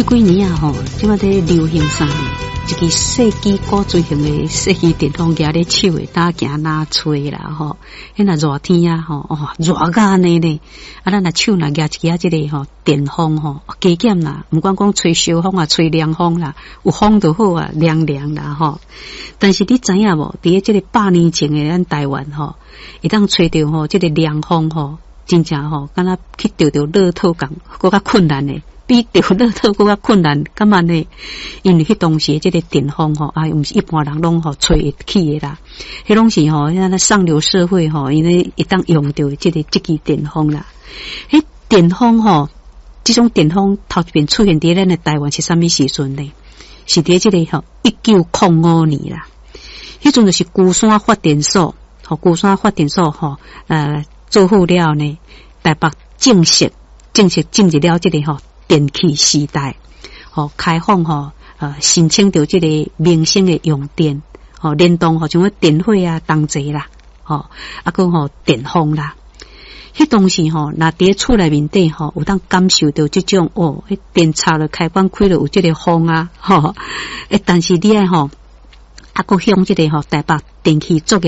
几年啊吼，即马在流行啥呢？一支细支古锥形的细支电风夹咧手诶，打行哪吹啦吼。迄若热天啊吼，哦热甲呢咧，啊咱若手若夹一支啊，即个吼电风吼加减啦，毋管讲吹小风啊，吹凉风啦，有风就好啊，凉凉啦吼。但是你知影无？伫即个100年前诶咱台湾吼，一当吹着吼即个凉风吼，真正吼，敢若去钓着乐透共，搁较困难诶。比钓乐透搁较困难，干嘛呢？因为迄当时即个电风吼，毋是一般人拢吼吹会起诶啦。迄拢是吼，咱上流社会吼，因为一旦用到即支电风啦。迄电风吼，即种电风头一遍出现伫咱诶台湾是啥物时阵呢？是伫即个吼1905年啦。迄阵就是龟山发电所，龟山发电所吼，做好了呢，台北正式进入了即个吼。电气时代，开放申请到这个民生的用电，联动像个电费啊、同齐啦，搁电风啦。迄当时若伫厝内面底有当感受到这种迄电插了开关开了有这个风啊，但是你爱搁向这个台北电气作业